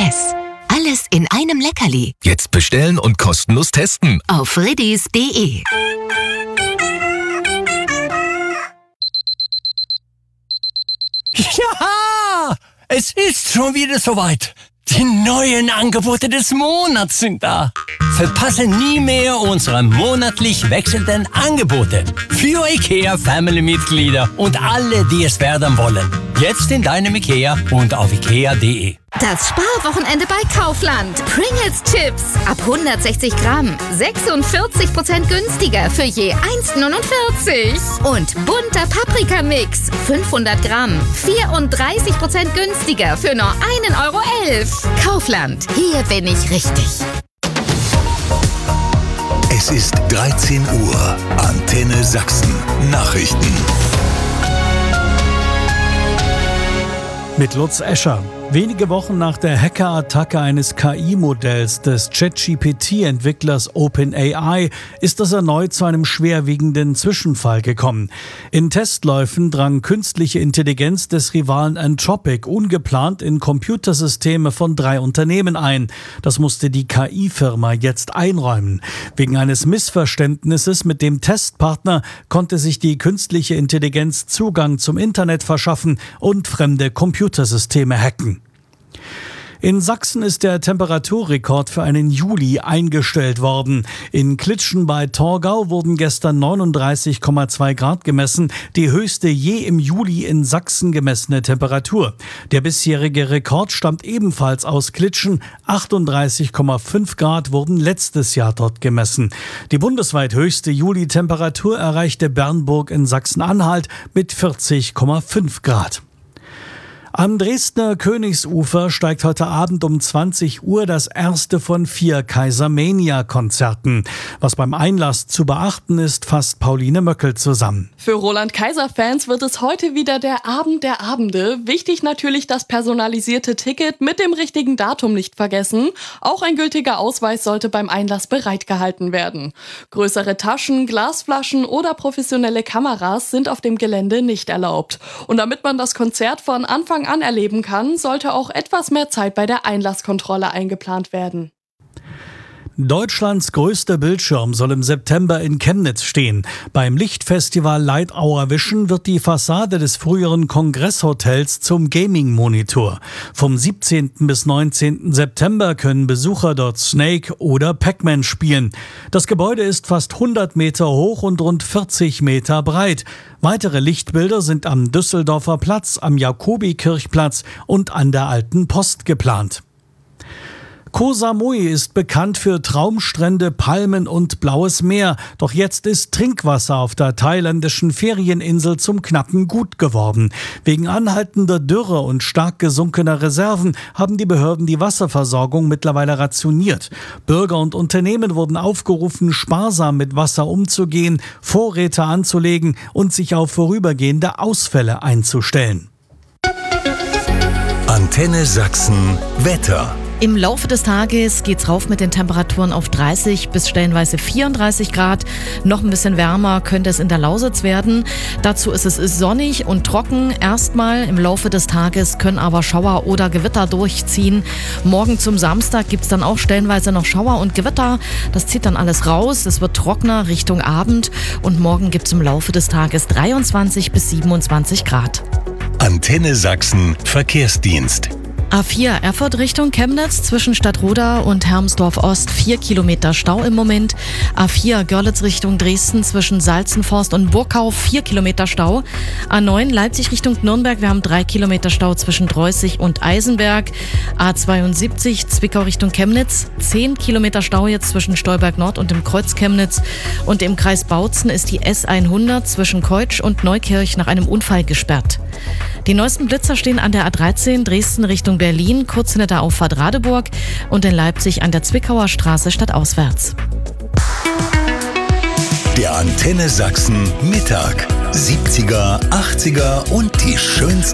Ess. Alles in einem Leckerli. Jetzt bestellen und kostenlos testen. Auf Riddis.de. Ja, es ist schon wieder soweit. Die neuen Angebote des Monats sind da. Verpasse nie mehr unsere monatlich wechselnden Angebote für IKEA-Family-Mitglieder und alle, die es werden wollen. Jetzt in deinem IKEA und auf ikea.de. Das Sparwochenende bei Kaufland. Pringles Chips ab 160 Gramm. 46% günstiger für je 1,49. Und bunter Paprikamix. 500 Gramm. 34% günstiger für nur 1,11 Euro. Kaufland. Hier bin ich richtig. Es ist 13 Uhr. Antenne Sachsen. Nachrichten. Mit Lutz Escher. Wenige Wochen nach der Hackerattacke eines KI-Modells des ChatGPT-Entwicklers OpenAI ist es erneut zu einem schwerwiegenden Zwischenfall gekommen. In Testläufen drang künstliche Intelligenz des Rivalen Anthropic ungeplant in Computersysteme von 3 Unternehmen ein. Das musste die KI-Firma jetzt einräumen. Wegen eines Missverständnisses mit dem Testpartner konnte sich die künstliche Intelligenz Zugang zum Internet verschaffen und fremde Computersysteme hacken. In Sachsen ist der Temperaturrekord für einen Juli eingestellt worden. In Klitschen bei Torgau wurden gestern 39,2 Grad gemessen, die höchste je im Juli in Sachsen gemessene Temperatur. Der bisherige Rekord stammt ebenfalls aus Klitschen. 38,5 Grad wurden letztes Jahr dort gemessen. Die bundesweit höchste Juli-Temperatur erreichte Bernburg in Sachsen-Anhalt mit 40,5 Grad. Am Dresdner Königsufer steigt heute Abend um 20 Uhr das erste von 4 Kaisermania-Konzerten. Was beim Einlass zu beachten ist, fasst Pauline Möckel zusammen. Für Roland-Kaiser-Fans wird es heute wieder der Abend der Abende. Wichtig natürlich das personalisierte Ticket mit dem richtigen Datum nicht vergessen. Auch ein gültiger Ausweis sollte beim Einlass bereitgehalten werden. Größere Taschen, Glasflaschen oder professionelle Kameras sind auf dem Gelände nicht erlaubt. Und damit man das Konzert von Anfang an erleben kann, sollte auch etwas mehr Zeit bei der Einlasskontrolle eingeplant werden. Deutschlands größter Bildschirm soll im September in Chemnitz stehen. Beim Lichtfestival Light Hour Vision wird die Fassade des früheren Kongresshotels zum Gaming-Monitor. Vom 17. bis 19. September können Besucher dort Snake oder Pac-Man spielen. Das Gebäude ist fast 100 Meter hoch und rund 40 Meter breit. Weitere Lichtbilder sind am Düsseldorfer Platz, am Jakobikirchplatz und an der Alten Post geplant. Koh Samui ist bekannt für Traumstrände, Palmen und blaues Meer. Doch jetzt ist Trinkwasser auf der thailändischen Ferieninsel zum knappen Gut geworden. Wegen anhaltender Dürre und stark gesunkener Reserven haben die Behörden die Wasserversorgung mittlerweile rationiert. Bürger und Unternehmen wurden aufgerufen, sparsam mit Wasser umzugehen, Vorräte anzulegen und sich auf vorübergehende Ausfälle einzustellen. Antenne Sachsen Wetter. Im Laufe des Tages geht's rauf mit den Temperaturen auf 30 bis stellenweise 34 Grad. Noch ein bisschen wärmer könnte es in der Lausitz werden. Dazu ist es sonnig und trocken. Erstmal im Laufe des Tages können aber Schauer oder Gewitter durchziehen. Morgen zum Samstag gibt's dann auch stellenweise noch Schauer und Gewitter. Das zieht dann alles raus. Es wird trockener Richtung Abend. Und morgen gibt's im Laufe des Tages 23 bis 27 Grad. Antenne Sachsen Verkehrsdienst. A4 Erfurt Richtung Chemnitz zwischen Stadtroda und Hermsdorf Ost 4 Kilometer Stau im Moment. A4 Görlitz Richtung Dresden zwischen Salzenforst und Burgau 4 Kilometer Stau. A9 Leipzig Richtung Nürnberg, wir haben 3 Kilometer Stau zwischen Dreußig und Eisenberg. A72 Zwickau Richtung Chemnitz 10 Kilometer Stau jetzt zwischen Stolberg Nord und dem Kreuz Chemnitz. Und im Kreis Bautzen ist die S100 zwischen Keutsch und Neukirch nach einem Unfall gesperrt. Die neuesten Blitzer stehen an der A13 Dresden Richtung Berlin, kurz hinter der Auffahrt Radeburg und in Leipzig an der Zwickauer Straße stadtauswärts. Der Antenne Sachsen Mittag. 70er, 80er und die schönsten